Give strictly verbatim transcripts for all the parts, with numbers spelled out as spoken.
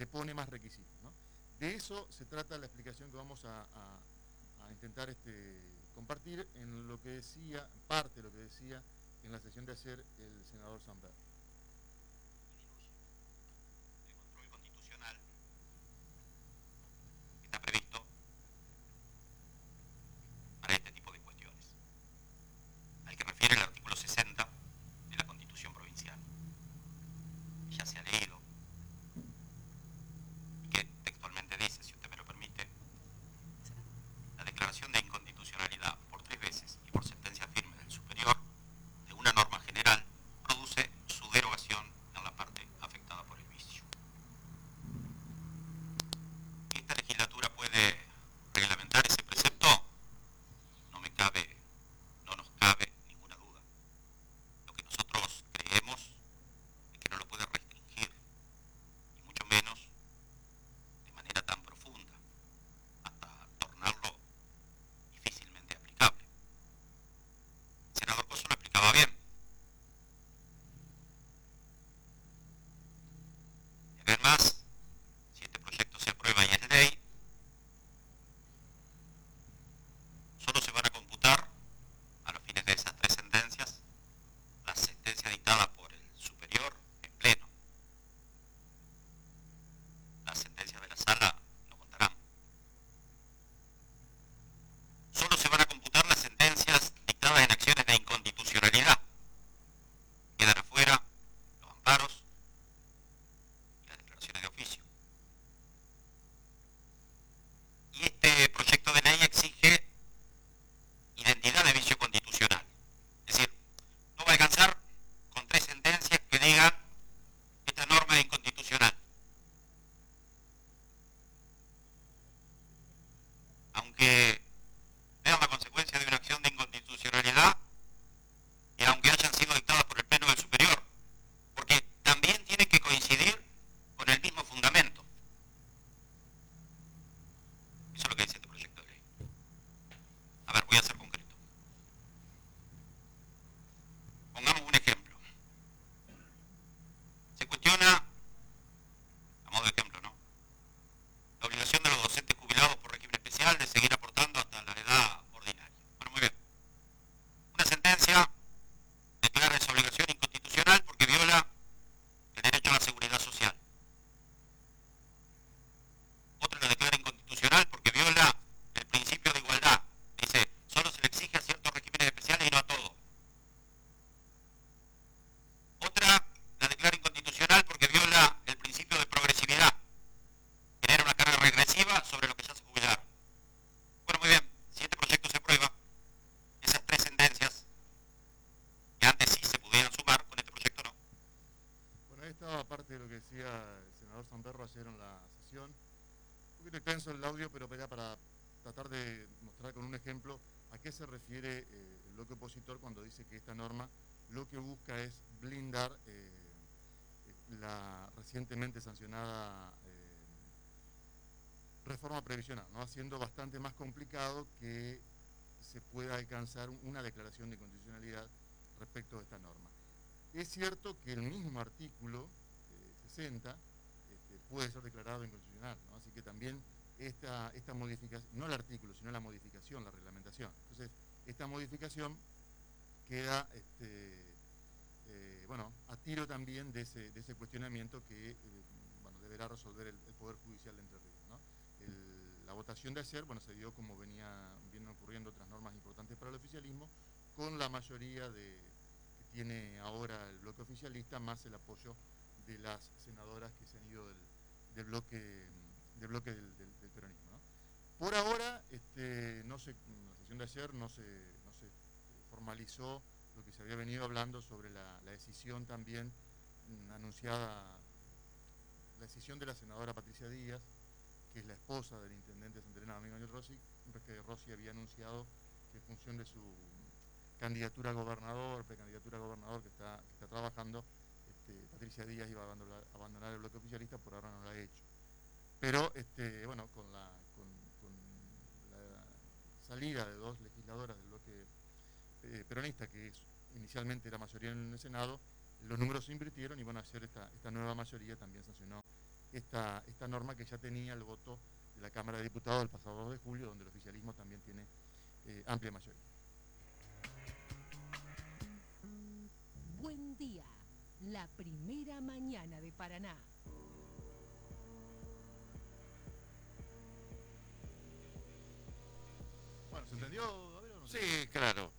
le pone más requisitos, ¿no? De eso se trata la explicación que vamos a, a, a intentar este, compartir en lo que decía, parte de lo que decía en la sesión de ayer el senador Sandberg. El control constitucional está previsto para este tipo de cuestiones, al que refiere el artículo sesenta de la Constitución Provincial. Ya se ha leído, y que textualmente dice, si usted me lo permite, la declaración de inconstitucionalidad por tres veces y por sentencia firme del superior de una norma general produce su derogación en la parte afectada por el vicio. ¿Esta legislatura puede reglamentar ese precepto? No me cabe, no nos cabe ninguna duda. Lo que nosotros creemos es que no lo puede restringir, y mucho menos de manera tan profunda, hasta tornarlo difícilmente aplicable. El senador Coso lo explicaba bien. Además, si este proyecto se aprueba y es ley, solo se van a computar, a los fines de esas tres sentencias, la sentencia dictada por el superior en pleno. Las sentencias de la sala no contarán. Solo se van a computar las sentencias dictadas en acciones de inconstitucionalidad. Quedan afuera los amparos y las declaraciones de oficio. Y este proyecto de ley exige identidad de vicio constitucional. Es decir, no va a alcanzar con tres sentencias que digan esta norma es inconstitucional. Aunque vean la consecuencia de una acción de inconstitucionalidad y aunque hayan sido dictadas por el Pleno del Superior, porque también tiene que coincidir con el mismo fundamento. Eso es lo que dice este proyecto de ley. A ver, voy a ser concreto. Pongamos un ejemplo. Se cuestiona, a modo de ejemplo, ¿no?, la obligación de los docentes jubilados por régimen especial de seguir aportando hasta la edad ordinaria. Bueno, muy bien. Una sentencia declara esa obligación inconstitucional porque viola el derecho a la seguridad social. Otra la declara inconstitucional porque viola el principio de igualdad. Dice, solo se le exige a ciertos regímenes especiales y no a todos. Otra la declara inconstitucional porque viola el principio de progresividad. Genera una carga regresiva sobre los que ya se jubilaron. Bueno, muy bien, si este proyecto se aprueba, esas tres sentencias, que antes sí se pudieran sumar, con este proyecto no. Bueno, ahí estaba parte de lo que decía el senador Samberro ayer en la sesión. Un poquito extenso el audio, pero era para tratar de mostrar con un ejemplo a qué se refiere eh, el bloque opositor cuando dice que esta norma lo que busca es blindar eh, la recientemente sancionada eh, reforma previsional, ¿no?, haciendo bastante más complicado que se pueda alcanzar una declaración de inconstitucionalidad respecto de esta norma. Es cierto que el mismo artículo eh, sesenta este, puede ser declarado inconstitucional, ¿no? Así que también esta, esta modificación, no el artículo, sino la modificación, la reglamentación. Entonces, esta modificación queda, este, eh, bueno, a tiro también de ese, de ese cuestionamiento que eh, bueno, deberá resolver el, el Poder Judicial de Entre Ríos, ¿no? El, la votación de ayer, bueno, se dio como venía, vienen ocurriendo otras normas importantes para el oficialismo, con la mayoría de, que tiene ahora el bloque oficialista, más el apoyo de las senadoras que se han ido del, del bloque, del, bloque del, del, del peronismo, ¿no? Por ahora, este, no se, en la sesión de ayer no se, no se formalizó lo que se había venido hablando sobre la, la decisión también mmm, anunciada, la decisión de la senadora Patricia Díaz, que es la esposa del intendente de Santa Elena, amigo Daniel Rossi, que Rossi había anunciado que en función de su candidatura a gobernador, precandidatura a gobernador que está, que está trabajando, este, Patricia Díaz iba a abandonar, abandonar el bloque oficialista, por ahora no lo ha hecho. Pero, este, bueno, con la, con, con la salida de dos legisladoras del bloque eh, peronista, que es, inicialmente era mayoría en el Senado, los números se invirtieron y van a hacer esta, esta nueva mayoría, también sancionó esta, esta norma que ya tenía el voto de la Cámara de Diputados el pasado dos de julio, donde el oficialismo también tiene eh, amplia mayoría. Buen día, la primera mañana de Paraná. Bueno, ¿se entendió, Gabriel, o no? Sí, claro.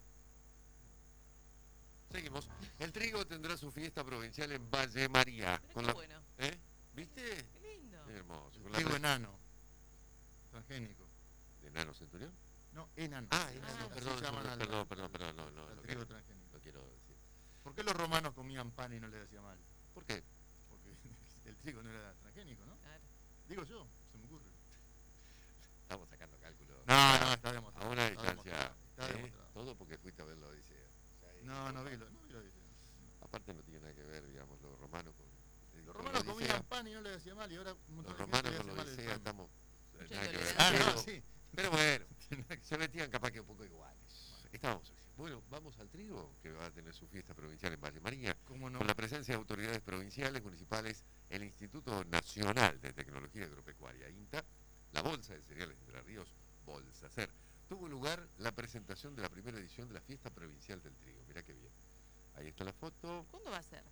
Seguimos. El Trigo tendrá su fiesta provincial en Valle María. Pero Con qué la... bueno. ¿Eh? ¿Viste? Qué lindo. Hermoso. El Con la trigo pre- enano, transgénico. ¿De Nano Centurión? No, enano. Ah, Así enano, se perdón, llaman perdón, al- perdón, perdón, perdón, no, no, al no trigo quiero, transgénico. no quiero decir. ¿Por qué los romanos comían pan y no les hacía mal? ¿Por qué? Porque el trigo no era transgénico, ¿no? Claro. Digo yo, se me ocurre. Estamos sacando cálculos. No, no, está demostrado. A una está distancia. demostrado, Está ¿eh? demostrado. Todo porque fuiste a ver la Odisea. O sea, ahí No, no no vi pasa. lo, no vi lo dice. Aparte no tiene nada que ver, digamos, los romanos con... Los con romanos la Odisea. comían pan y no les hacía mal y ahora un montón Los de gente romanos le con hace la mal el Odisea pan. estamos... Mucha nada que ver. Ah, intolerancia. no, Pero- sí. Pero bueno, se metían capaz que un poco iguales. Estábamos así. Bueno, vamos al Trigo, que va a tener su fiesta provincial en Valle María, ¿Cómo no? con la presencia de autoridades provinciales, municipales, el Instituto Nacional de Tecnología Agropecuaria, INTA, la Bolsa de Cereales de Entre Ríos, Bolsacer. Tuvo lugar la presentación de la primera edición de la fiesta provincial del Trigo. Mirá qué bien. Ahí está la foto. ¿Cuándo va a ser?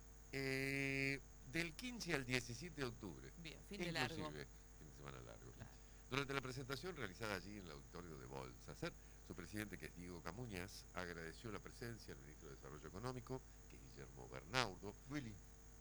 Eh, del quince al diecisiete de octubre. Bien, fin de largo. Inclusive, fin de semana largo. Claro. Durante la presentación realizada allí en el auditorio de Bolsacer, su presidente, que es Diego Camuñas, agradeció la presencia del ministro de Desarrollo Económico, que es Guillermo Bernaudo, Willy.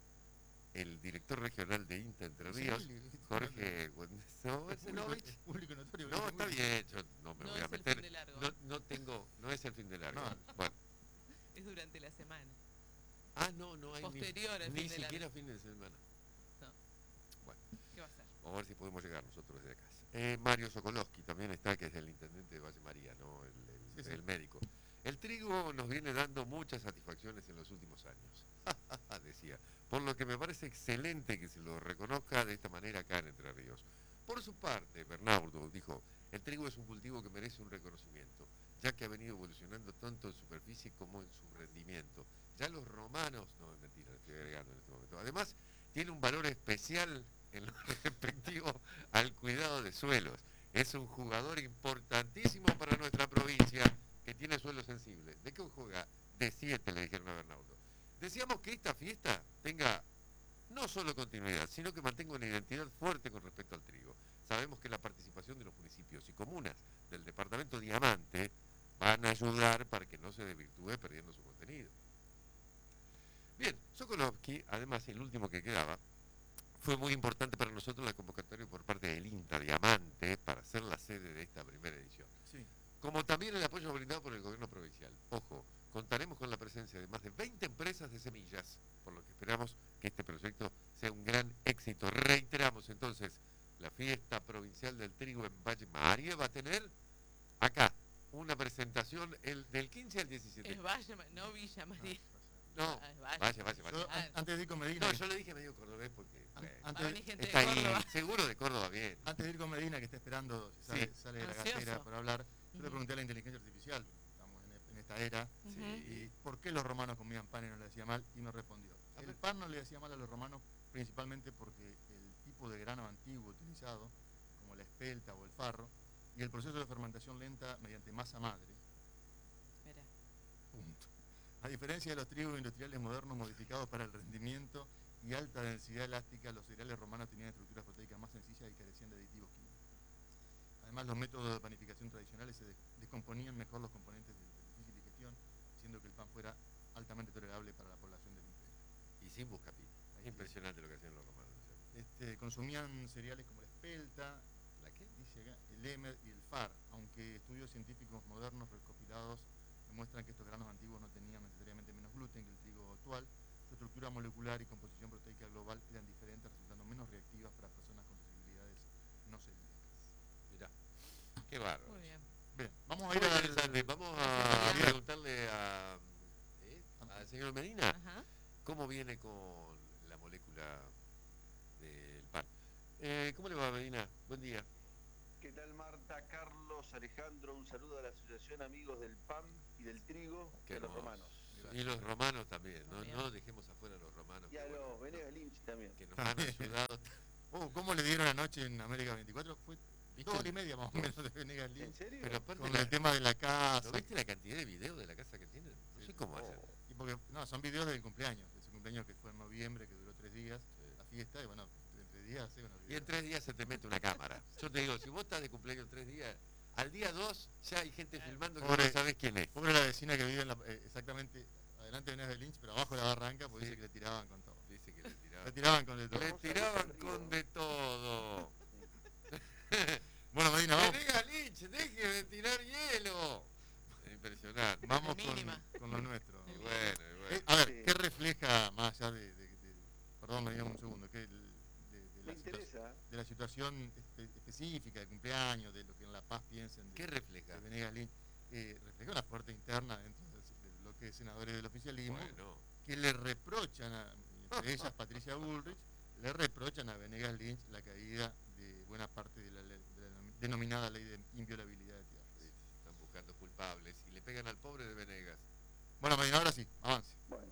el director regional de INTA Entre Ese Ríos, Willy, ¿viste? Jorge no, ese no, Público, público notorio. no, Willy, está Willy. bien, yo no me No voy es a el meter, fin de largo. no, no tengo, no es el fin de largo. No. Bueno, Es durante la semana. ah, no, no hay ni- Posterior al ni, fin de largo. siquiera fin de semana. No. Bueno. ¿Qué va a ser? Vamos a ver si podemos llegar nosotros desde acá. Eh, Mario Sokolowski también está, que es el intendente de Valle María, ¿no? el, el- Sí, sí. el médico. El Trigo nos viene dando muchas satisfacciones en los últimos años, decía. Por lo que me parece excelente que se lo reconozca de esta manera acá en Entre Ríos. Por su parte, Bernardo dijo, el trigo es un cultivo que merece un reconocimiento, ya que ha venido evolucionando tanto en superficie como en su rendimiento. Ya los romanos, no, es mentira, le estoy agregando en este momento. Además, tiene un valor especial en lo respectivo al cuidado de suelos. Es un jugador importantísimo para nuestra provincia que tiene suelos sensibles. ¿De qué juega? De siete, le dijeron a Bernardo. Decíamos que esta fiesta tenga no solo continuidad, sino que mantenga una identidad fuerte con respecto al trigo. Sabemos que la participación de los municipios y comunas del departamento Diamante van a ayudar para que no se desvirtúe perdiendo su contenido. Bien, Sokolowski, además el último que quedaba, fue muy importante para nosotros la convocatoria por parte del INTA Diamante para ser la sede de esta primera edición. Sí. Como también el apoyo brindado por el gobierno provincial. Ojo, contaremos con la presencia de más de veinte empresas de semillas, por lo que esperamos que este proyecto sea un gran éxito. Reiteramos entonces, la fiesta provincial del trigo en Valle María va a tener acá una presentación el, del quince al diecisiete. Es Valle, Ma- no Villa María. No, Ah, es Valle. vaya, vaya, vaya. Yo, an- antes de ir con Medina, No, yo le dije medio cordobés porque an- bueno, antes, Para de- mí gente está de ahí, Córdoba. seguro de Córdoba bien. antes de ir con Medina, que está esperando, si sale, Sí. sale de la Ansioso. gatera para hablar, yo le Ujú. pregunté a la inteligencia artificial, estamos en, e- en esta era, Ujú. y ¿por qué los romanos comían pan y no le hacía mal? Y me respondió, A el ver. pan no le hacía mal a los romanos principalmente porque el tipo de grano antiguo utilizado, como la espelta o el farro, y el proceso de fermentación lenta mediante masa madre, Mira. punto. A diferencia de los trigos industriales modernos modificados para el rendimiento y alta densidad elástica, los cereales romanos tenían estructuras proteicas más sencillas y carecían de aditivos químicos. Además, los métodos de panificación tradicionales se de- descomponían mejor los componentes de, de difícil digestión, haciendo que el pan fuera altamente tolerable para la población del imperio. Y sin buscapina. Es impresionante lo que hacían los romanos. o sea. Este, consumían cereales como la espelta, ¿La qué? dice acá, el emer y el far, aunque estudios científicos modernos recopilados demuestran que estos granos antiguos no tenían necesariamente menos gluten que el trigo actual, su estructura molecular y composición proteica global eran diferentes, resultando menos reactivas para personas con sensibilidades no celíacas. Mirá, qué bárbaro. Muy bien. Bien, vamos a Muy ir a interesante. Vamos a Gracias, preguntarle a, ¿eh? al señor Medina Ajá. cómo viene con la molécula del pan. Eh, ¿Cómo le va, Medina? Buen día. ¿Qué tal, Marta? Carlos, Alejandro, un saludo a la Asociación Amigos del Pan y del Trigo Qué de los hermoso. romanos. Y los romanos también, no, Muy bien. no dejemos afuera a los romanos Y a que, bueno, los Venegas Lynch también. que nos han ayudado Oh, ¿cómo le dieron anoche en América veinticuatro? Fue ¿Viste dos horas y el- media más o dos? menos de Venegas ¿En Lynch. serio? Pero aparte, Con la- el tema de la casa. ¿no viste la cantidad de videos de la casa que tienen? No sé cómo hacen. Oh, Y porque, no, son videos del cumpleaños, de ese cumpleaños que fue en noviembre, que duró tres días, Sí. la fiesta, y bueno, en tres días hace unos Y en videos. tres días se te mete una cámara. Yo te digo, si vos estás de cumpleaños tres días, al día dos ya hay gente filmando que Pobre- no sabés quién es. Pobre la vecina que vive en la- eh, exactamente adelante de Venegas de Lynch, pero abajo de la barranca, porque Sí. dice que le tiraban con todo. Dice que le Le tiraban. tiraban con de todo. Le Vamos a tiraban ver, con Río. de todo. Bueno, Medina, vamos, Venegas Lynch, deje de tirar hielo. Impresionante. vamos La con, mínima. con lo nuestro. Y bueno, y bueno. Eh, a ver, Sí. ¿qué refleja más allá de, de- de- perdón, Medina, un segundo, que el- de, de Me la situa- interesa. de la situación espe- específica de cumpleaños, de lo que en La Paz piensen de, ¿Qué refleja? de Venegas Lynch, eh, refleja una fuerte interna dentro del, del bloque de senadores del oficialismo, Bueno, que le reprochan, a, entre ellas Patricia Bullrich, le reprochan a Venegas Lynch la caída de buena parte de la, ley- de la denominada ley de inviolabilidad de tierras. sí, están buscando culpables y le pegan al pobre de Venegas. Bueno, Medina, ahora sí, avance. Bueno,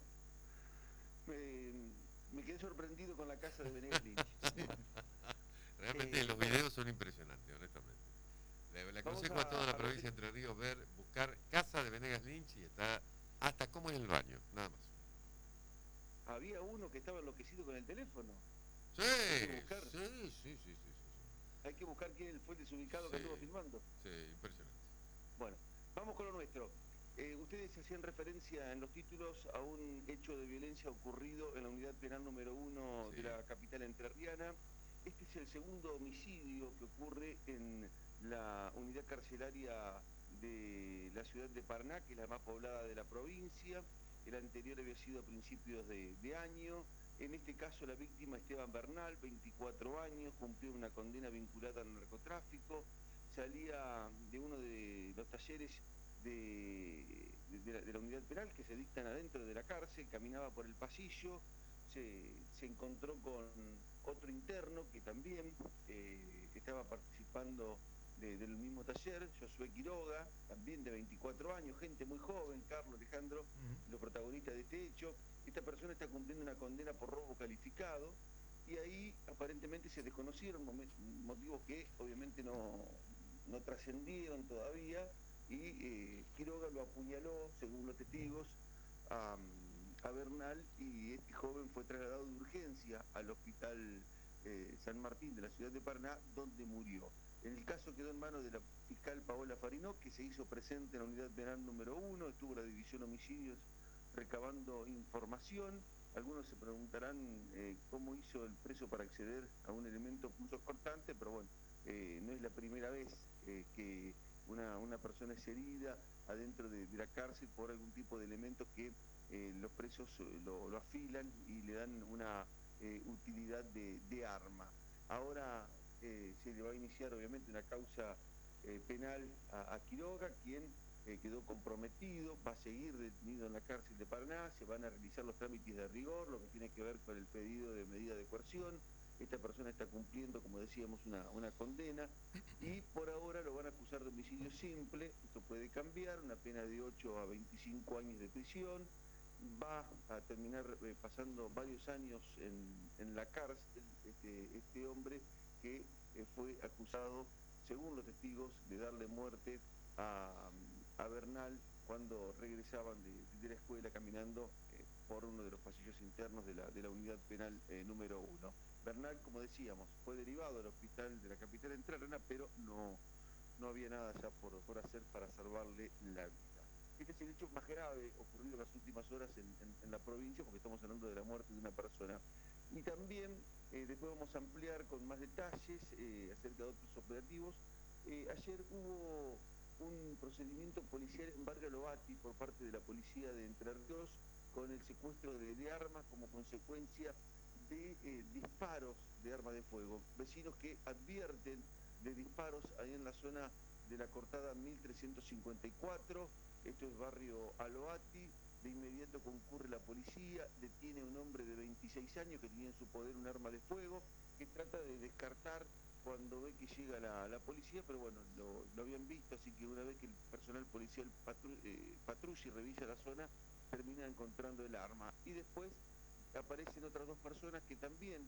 me, me quedé sorprendido con la casa de Venegas Lynch. Realmente Eh, los bueno. videos son impresionantes, honestamente. Le, le Vamos aconsejo a, a- toda la a provincia de repetir. Entre Ríos ver, buscar casa de Venegas Lynch y está hasta como en el baño, nada más. Había uno que estaba enloquecido con el teléfono. Sí, Hay que buscar. sí, sí, sí, sí, sí, Hay que buscar quién fue el desubicado que Sí. estuvo filmando. sí, sí, impresionante. Bueno, vamos con lo nuestro. Eh, ustedes hacían referencia en los títulos a un hecho de violencia ocurrido en la unidad penal número uno Sí. de la capital entrerriana. Este es el segundo homicidio que ocurre en la unidad carcelaria de la ciudad de Paraná, que es la más poblada de la provincia. El anterior había sido a principios de, de año. En este caso, la víctima Esteban Bernal, veinticuatro años, cumplió una condena vinculada al narcotráfico. Salía de uno de los talleres de, de, la, de la unidad penal que se dictan adentro de la cárcel, caminaba por el pasillo, se, se encontró con otro interno que también eh, estaba participando de, del mismo taller, Josué Quiroga, también de veinticuatro años, gente muy joven, Carlos, Alejandro, los protagonistas de este hecho. Esta persona está cumpliendo una condena por robo calificado y ahí aparentemente se desconocieron motivos que obviamente no, no trascendieron todavía y eh, Quiroga lo apuñaló, según los testigos, a, a Bernal y este joven fue trasladado de urgencia al hospital eh, San Martín de la ciudad de Paraná, donde murió. En el caso quedó en manos de la fiscal Paola Farinó, que se hizo presente en la unidad penal número uno, estuvo en la división homicidios recabando información. Algunos se preguntarán eh, cómo hizo el preso para acceder a un elemento punzocortante, pero bueno, eh, no es la primera vez eh, que una, una persona es herida adentro de, de la cárcel por algún tipo de elemento que eh, los presos lo, lo afilan y le dan una eh, utilidad de, de arma. Ahora eh, se le va a iniciar obviamente una causa eh, penal a, a Quiroga, quien eh, quedó comprometido, va a seguir detenido en la cárcel de Paraná, se van a realizar los trámites de rigor, lo que tiene que ver con el pedido de medida de coerción. Esta persona está cumpliendo, como decíamos, una, una condena y por ahora lo van a acusar de homicidio simple. Esto puede cambiar, una pena de ocho a veinticinco años de prisión. Va a terminar eh, pasando varios años en, en la cárcel este, este hombre que eh, fue acusado, según los testigos, de darle muerte a, a Bernal cuando regresaban de, de la escuela caminando eh, por uno de los pasillos internos de la, de la unidad penal eh, número uno. Bernal, como decíamos, fue derivado al hospital de la capital entrerriana, pero no, no había nada ya por, por hacer para salvarle la vida. Este es el hecho más grave ocurrido en las últimas horas en, en, en la provincia, porque estamos hablando de la muerte de una persona. Y también, eh, después vamos a ampliar con más detalles eh, acerca de otros operativos. Eh, ayer hubo un procedimiento policial en Barrio Loati por parte de la policía de Entre Ríos con el secuestro de, de armas como consecuencia de eh, disparos de arma de fuego. Vecinos que advierten de disparos ahí en la zona de la cortada mil trescientos cincuenta y cuatro, esto es barrio Aloati. De inmediato concurre la policía, detiene a un hombre de veintiséis años que tenía en su poder un arma de fuego, que trata de descartar cuando ve que llega la, la policía, pero bueno, lo, lo habían visto, así que una vez que el personal policial patru, eh, patrulla y revisa la zona, termina encontrando el arma. Y después aparecen otras dos personas que también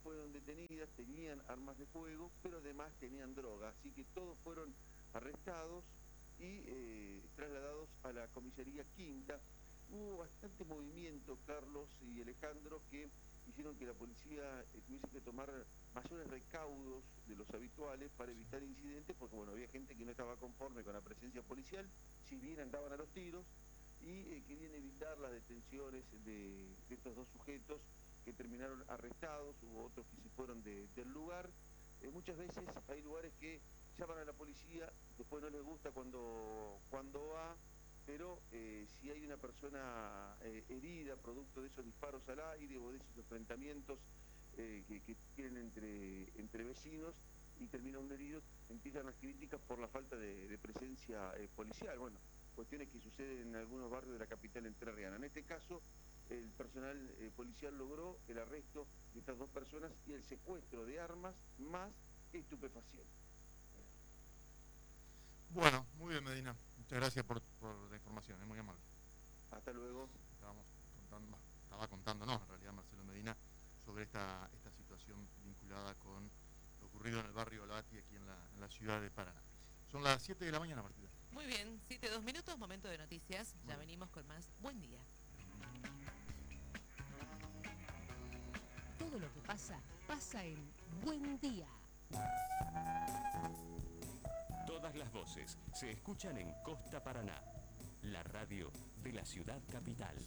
fueron detenidas tenían armas de fuego, pero además tenían droga, así que todos fueron arrestados y eh, trasladados a la comisaría quinta. Hubo bastante movimiento, Carlos y Alejandro, que hicieron que la policía eh, tuviese que tomar mayores recaudos de los habituales para evitar incidentes, porque bueno, había gente que no estaba conforme con la presencia policial, si bien andaban a los tiros, y eh, querían evitar las detenciones de, de estos dos sujetos que terminaron arrestados. Hubo otros que se fueron de, del lugar. Eh, muchas veces hay lugares que llaman a la policía, después no les gusta cuando, cuando va, pero eh, si hay una persona eh, herida producto de esos disparos al aire o de esos enfrentamientos eh, que, que tienen entre, entre vecinos y termina un herido, empiezan las críticas por la falta de, de presencia eh, policial. Bueno, cuestiones que suceden en algunos barrios de la capital entrerriana. En este caso, el personal eh, policial logró el arresto de estas dos personas y el secuestro de armas más estupefacientes. Bueno, muy bien, Medina. Muchas gracias por, por la información, es muy amable. Hasta luego. Estábamos contando, estaba contándonos en realidad Marcelo Medina sobre esta, esta situación vinculada con lo ocurrido en el barrio Alati aquí en la, en la ciudad de Paraná. Son las siete de la mañana, Martina. Muy bien, siete, dos minutos, momento de noticias. Ya Bueno. venimos con más. Buen día. Todo lo que pasa, pasa en Buen Día. Todas las voces se escuchan en Costa Paraná, la radio de la ciudad capital.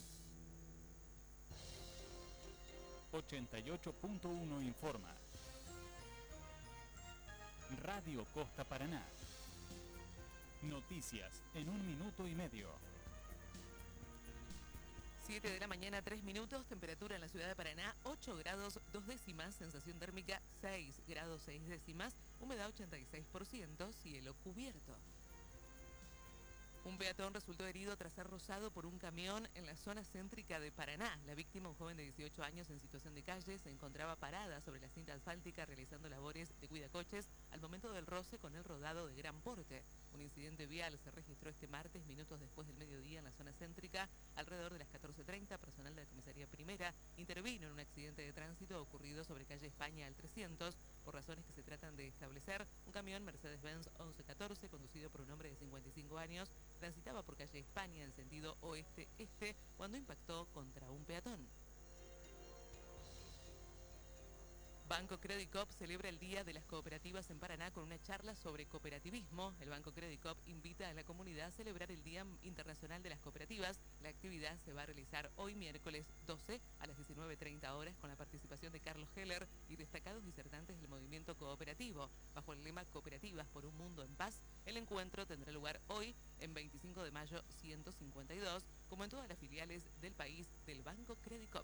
ochenta y ocho punto uno informa. Radio Costa Paraná. Noticias en un minuto y medio. siete de la mañana, tres minutos, temperatura en la ciudad de Paraná, ocho grados, dos décimas, sensación térmica seis grados, seis décimas, humedad ochenta y seis por ciento, cielo cubierto. Un peatón resultó herido tras ser rozado por un camión en la zona céntrica de Paraná. La víctima, un joven de dieciocho años en situación de calle, se encontraba parada sobre la cinta asfáltica realizando labores de cuidacoches al momento del roce con el rodado de gran porte. Un incidente vial se registró este martes, minutos después del mediodía, en la zona céntrica. Alrededor de las catorce treinta, personal de la comisaría primera intervino en un accidente de tránsito ocurrido sobre calle España al trescientos. Por razones que se tratan de establecer, un camión Mercedes-Benz once catorce, conducido por un hombre de cincuenta y cinco años, transitaba por calle España en sentido oeste-este cuando impactó contra un peatón. Banco Credit Coop celebra el Día de las Cooperativas en Paraná con una charla sobre cooperativismo. El Banco Credit Coop invita a la comunidad a celebrar el Día Internacional de las Cooperativas. La actividad se va a realizar hoy miércoles doce a las diecinueve treinta horas con la participación de Carlos Heller y destacados disertantes del movimiento cooperativo. Bajo el lema Cooperativas por un mundo en paz, el encuentro tendrá lugar hoy en veinticinco de mayo ciento cincuenta y dos, como en todas las filiales del país del Banco Credit Coop.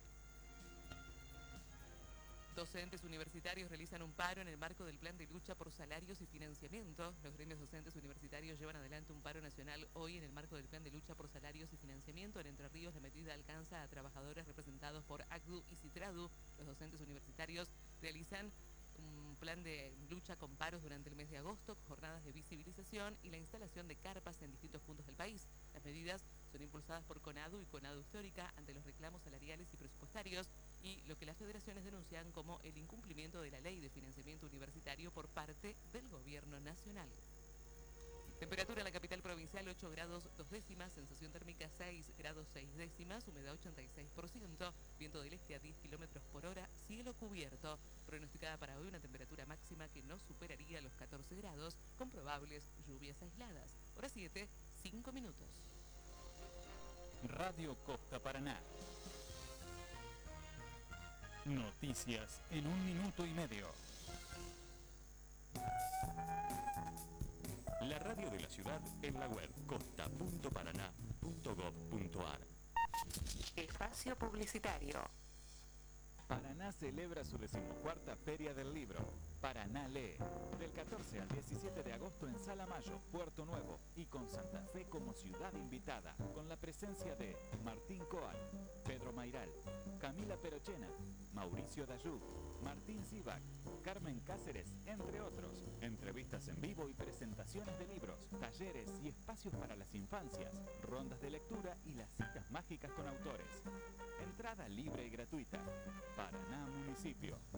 Docentes universitarios realizan un paro en el marco del plan de lucha por salarios y financiamiento. Los gremios docentes universitarios llevan adelante un paro nacional hoy en el marco del plan de lucha por salarios y financiamiento. En Entre Ríos, la medida alcanza a trabajadores representados por A C D U y Citradu. Los docentes universitarios realizan un plan de lucha con paros durante el mes de agosto, jornadas de visibilización y la instalación de carpas en distintos puntos del país. Las medidas son impulsadas por CONADU y CONADU Histórica ante los reclamos salariales y presupuestarios y lo que las federaciones denuncian como el incumplimiento de la ley de financiamiento universitario por parte del gobierno nacional. Temperatura en la capital provincial ocho grados dos décimas, sensación térmica seis grados seis décimas, humedad ochenta y seis por ciento, viento del este a diez kilómetros por hora, cielo cubierto. Pronosticada para hoy una temperatura máxima que no superaría los catorce grados, con probables lluvias aisladas. Hora siete, cinco minutos. Radio Costa Paraná. Noticias en un minuto y medio. La radio de la ciudad en la web costa punto paraná punto gob punto ar. Espacio publicitario. Paraná celebra su decimocuarta Feria del Libro. Paraná lee. Del catorce al diecisiete de agosto en Sala Mayo, Puerto Nuevo, y con Santa Fe como ciudad invitada, con la presencia de Martín Coal, Pedro Mairal, Camila Perochena, Mauricio Dayú, Martín Zivac, Carmen Cáceres, entre otros. Entrevistas en vivo y presentaciones de libros, talleres y espacios para las infancias, rondas de lectura y las citas mágicas con autores. Entrada libre y gratuita. Paraná Municipio.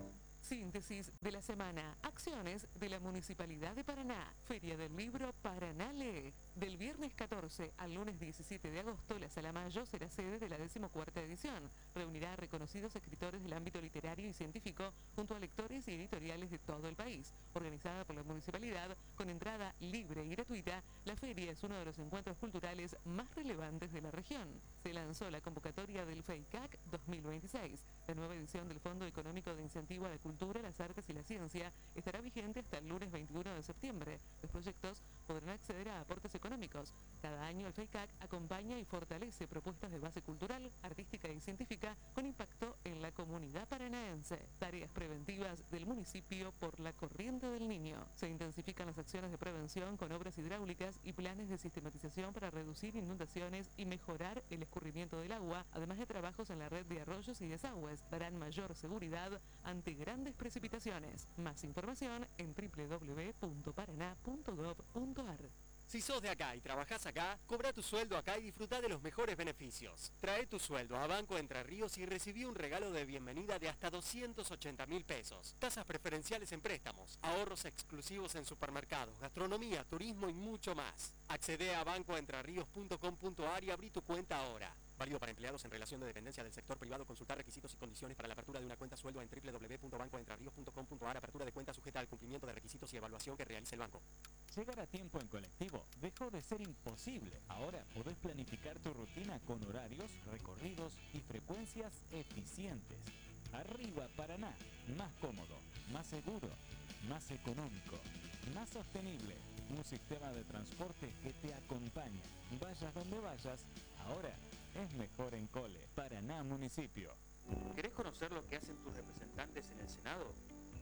Síntesis de la semana. Acciones de la Municipalidad de Paraná. Feria del Libro Paraná Lee. Del viernes catorce al lunes diecisiete de agosto, la Sala Mayo será sede de la decimocuarta edición. Reunirá a reconocidos escritores del ámbito literario y científico junto a lectores y editoriales de todo el país. Organizada por la Municipalidad con entrada libre y gratuita, la feria es uno de los encuentros culturales más relevantes de la región. Se lanzó la convocatoria del FEICAC dos mil veintiséis. La nueva edición del Fondo Económico de Incentivo a la Cultura, las Artes y la Ciencia estará vigente hasta el lunes veintiuno de septiembre. Los proyectos podrán acceder a aportes económicos. Cada año el FEICAC acompaña y fortalece propuestas de base cultural, artística y científica con impacto en la comunidad paranaense. Tareas preventivas del municipio por la corriente del Niño. Se intensifican las acciones de prevención con obras hidráulicas y planes de sistematización para reducir inundaciones y mejorar el escurrimiento del agua, además de trabajos en la red de arroyos y desagües. Darán mayor seguridad ante grandes precipitaciones. Más información en doble u doble u doble u punto paraná punto gov punto ar. Si sos de acá y trabajás acá, cobra tu sueldo acá y disfruta de los mejores beneficios. Trae tu sueldo a Banco Entre Ríos y recibí un regalo de bienvenida de hasta doscientos ochenta mil pesos. Tasas preferenciales en préstamos, ahorros exclusivos en supermercados, gastronomía, turismo y mucho más. Accede a banco entre ríos punto com punto ar y abrí tu cuenta ahora. Válido para empleados en relación de dependencia del sector privado. Consultar requisitos y condiciones para la apertura de una cuenta sueldo en doble u doble u doble u punto banco entre ríos punto com punto ar. Apertura de cuenta sujeta al cumplimiento de requisitos y evaluación que realice el banco. Llegar a tiempo en colectivo dejó de ser imposible. Ahora podés planificar tu rutina con horarios, recorridos y frecuencias eficientes. Arriba Paraná, más cómodo, más seguro, más económico, más sostenible. Un sistema de transporte que te acompaña. Vayas donde vayas, ahora es mejor en Cole. Paraná Municipio. ¿Querés conocer lo que hacen tus representantes en el Senado?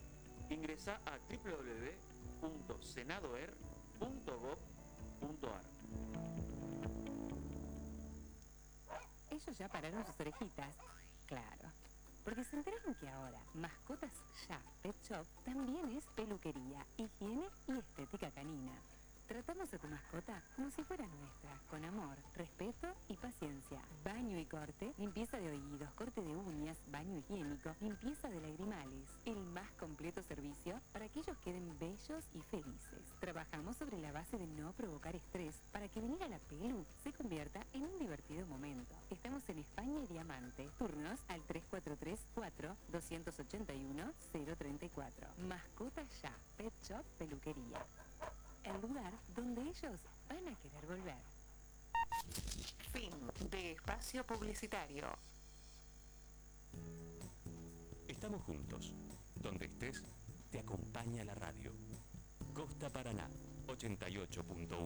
Ingresá a doble u doble u doble u punto senadoer punto gov punto ar. Ellos ya pararon sus orejitas. Claro. Porque se enteraron que ahora Mascotas Ya Pet Shop también es peluquería, higiene y estética canina. Tratamos a tu mascota como si fuera nuestra, con amor, respeto y paciencia. Baño y corte, limpieza de oídos, corte de uñas, baño higiénico, limpieza de lagrimales. El más completo servicio para que ellos queden bellos y felices. Trabajamos sobre la base de no provocar estrés para que venir a la pelu se convierta en un divertido momento. Estamos en España y Diamante. Turnos al tres cuatro tres, cuatro, dos ocho uno, cero tres cuatro. Mascotas Ya, Pet Shop Peluquería. El lugar donde ellos van a querer volver. Fin de espacio publicitario. Estamos juntos. Donde estés, te acompaña la radio. Costa Paraná, ochenta y ocho punto uno.